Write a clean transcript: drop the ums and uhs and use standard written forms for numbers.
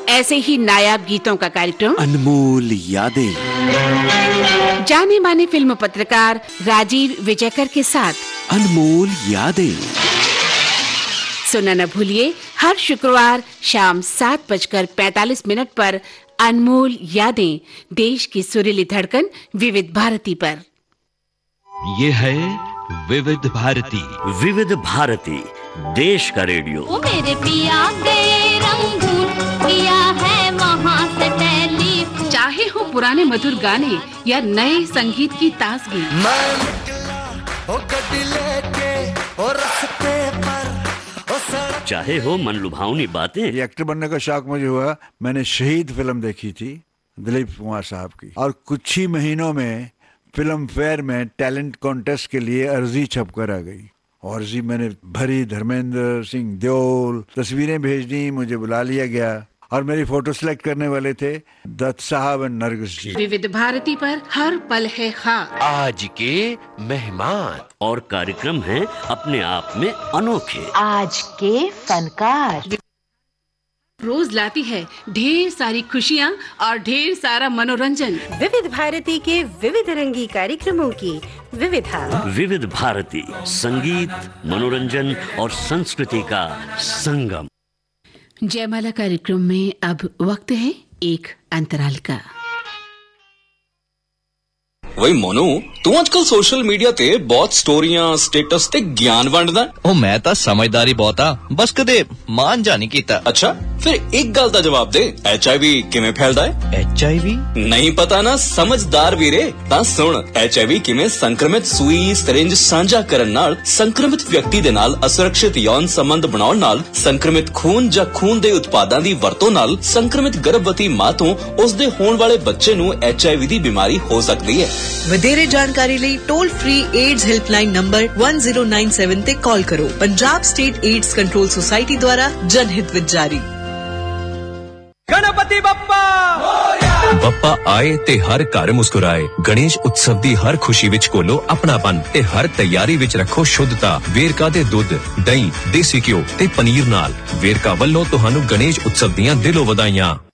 ऐसे ही नायाब गीतों का कार्यक्रम अनमोल यादें, जाने माने फिल्म पत्रकार राजीव विजयकर के साथ अनमोल यादें सुनना न भूलिए हर शुक्रवार शाम 7:45 पर अनमोल यादें, देश की सुरीली धड़कन विविध भारती पर। ये है विविध भारती। विविध भारती, देश का रेडियो। ओ मेरे पिया गए रंगून, किया है वहाँ से टेलीफोन। चाहे हो पुराने मधुर गाने या नए संगीत की ताजगी, चाहे हो मन लुभावनी बातें। ये एक्टर बनने का शौक मुझे हुआ, मैंने शहीद फिल्म देखी थी दिलीप कुमार साहब की, और कुछ ही महीनों में फिल्म फेयर में टैलेंट कॉन्टेस्ट के लिए अर्जी छप कर आ गई। अर्जी मैंने भरी, धर्मेंद्र सिंह देओल, तस्वीरें भेज दी, मुझे बुला लिया गया और मेरी फोटो सिलेक्ट करने वाले थे दत्त साहब और नरगिस जी। विविध भारती पर हर पल है खास। आज के मेहमान और कार्यक्रम हैं अपने आप में अनोखे। आज के फनकार रोज लाती है ढेर सारी खुशियाँ और ढेर सारा मनोरंजन। विविध भारती के विविध रंगी कार्यक्रमों की विविधा। विविध भारती, संगीत, मनोरंजन और संस्कृति का संगम। जयमाला कार्यक्रम में अब वक्त है एक अंतराल का। वही मोनू, तू आजकल सोशल मीडिया ते बहुत स्टोरियां, स्टेटस ते ज्ञान वंडदा। ओ मैं तां समझदारी बहुत आ, बस कदे मान जा नहीं कीता। अच्छा, फिर एक गल दा जवाब दे, HIV किवें फैलदा है? HIV नहीं पता ना? समझदार वीरे, तां सुन, HIV किवें संक्रमित सूई सिरिंज साझा करन नाल संक्रमित व्यक्ति दे नाल असुरक्षित यौन संबंध बनाउण नाल, संक्रमित खून ਜਾਂ खून ਦੇ ਉਤਪਾਦਾਂ ਦੀ ਵਰਤੋਂ ਨਾਲ ਸੰਕਰਮਿਤ ਗਰਭਵਤੀ ਮਾਂ ਤੋਂ ਉਸ ਦੇ ਹੋਣ ਵਾਲੇ ਬੱਚੇ ਨੂੰ HIV ਦੀ ਬਿਮਾਰੀ ਹੋ ਸਕਦੀ ਹੈ। ਵਧੇਰੇ ਜਾਣਕਾਰੀ ਲਈ toll free AIDS helpline number 1097 ਤੇ ਕਾਲ ਕਰੋ। Punjab state AIDS control society ਦੁਆਰਾ ਜਨਹਿਤ ਵਿੱਚ ਜਾਰੀ। गणपति बप्पा ਬੱਪਾ ਆਏ ਤੇ ਹਰ ਘਰ ਮੁਸਕਰਾਏ। ਗਣੇਸ਼ ਉਤਸਵ ਦੀ ਹਰ ਖੁਸ਼ੀ ਵਿੱਚ ਕੋਲੋ ਆਪਣਾਪਨ ਤੇ ਹਰ ਤਿਆਰੀ ਵਿੱਚ ਰੱਖੋ ਸ਼ੁੱਧਤਾ। ਵੇਰਕਾ ਦੇ ਦੁੱਧ, ਦਹੀਂ, ਦੇਸੀ ਘਿਓ ਤੇ ਪਨੀਰ ਨਾਲ। ਵੇਰਕਾ ਵੱਲੋਂ ਤੁਹਾਨੂੰ ਗਣੇਸ਼ ਉਤਸਵ ਦੀਆਂ ਦਿਲੋਂ ਵਧਾਈਆਂ।